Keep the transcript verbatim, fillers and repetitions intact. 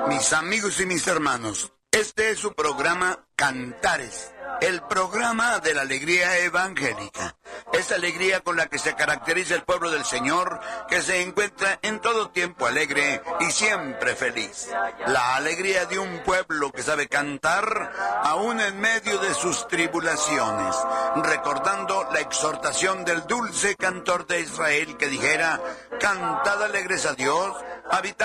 Mis amigos y mis hermanos, este es su programa Cantares, el programa de la alegría evangélica. Esa alegría con la que se caracteriza el pueblo del Señor, que se encuentra en todo tiempo alegre y siempre feliz. La alegría de un pueblo que sabe cantar aún en medio de sus tribulaciones, recordando la exhortación del dulce cantor de Israel que dijera: cantad alegres a Dios, habitad